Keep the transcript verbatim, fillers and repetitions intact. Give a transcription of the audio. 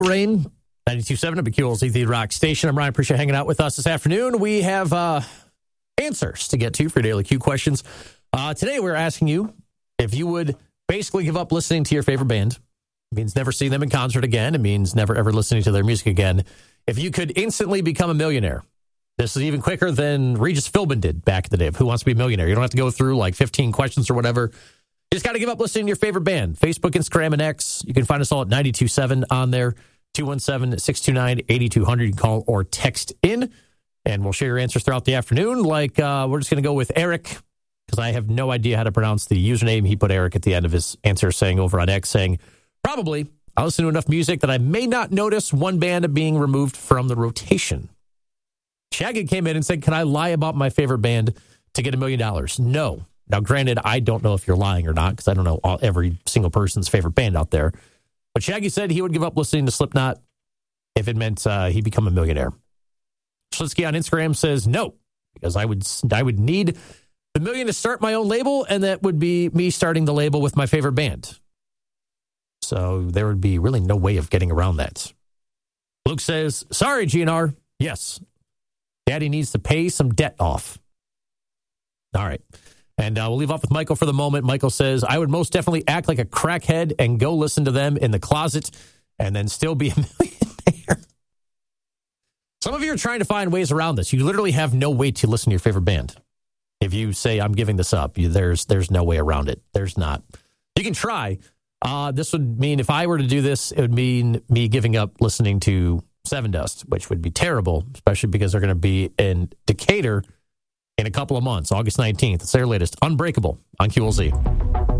Rain, ninety-two point seven W Q L Z, the Rock Station. I'm Ryan. Appreciate you hanging out with us this afternoon. We have uh, answers to get to for your daily Q questions. Uh, today, we're asking you if you would basically give up listening to your favorite band. It means never seeing them in concert again. It means never, ever listening to their music again. If you could instantly become a millionaire. This is even quicker than Regis Philbin did back in the day of Who Wants to Be a Millionaire. You don't have to go through like fifteen questions or whatever. You just got to give up listening to your favorite band. Facebook, Instagram, and X. You can find us all at ninety-two point seven on there. two one seven, six two nine, eight two zero zero. You can call or text in, and we'll share your answers throughout the afternoon. Like, uh, we're just going to go with Eric, because I have no idea how to pronounce the username. He put Eric at the end of his answer, saying over on X, saying, probably, I listen to enough music that I may not notice one band being removed from the rotation. Shaggy came in and said, can I lie about my favorite band to get a million dollars? No. Now, granted, I don't know if you're lying or not, because I don't know all, every single person's favorite band out there. But Shaggy said he would give up listening to Slipknot if it meant uh, he'd become a millionaire. Schlitzky on Instagram says no, because I would I would need the million to start my own label, and that would be me starting the label with my favorite band. So there would be really no way of getting around that. Luke says, sorry, G N R. Yes, Daddy needs to pay some debt off. All right. And uh, we'll leave off with Michael for the moment. Michael says, I would most definitely act like a crackhead and go listen to them in the closet and then still be a millionaire. Some of you are trying to find ways around this. You literally have no way to listen to your favorite band. If you say, I'm giving this up, you, there's there's no way around it. There's not. You can try. Uh, this would mean if I were to do this, it would mean me giving up listening to Seven Dust, which would be terrible, especially because they're going to be in Decatur in a couple of months, August nineteenth. It's their latest, Unbreakable, on Q L Z.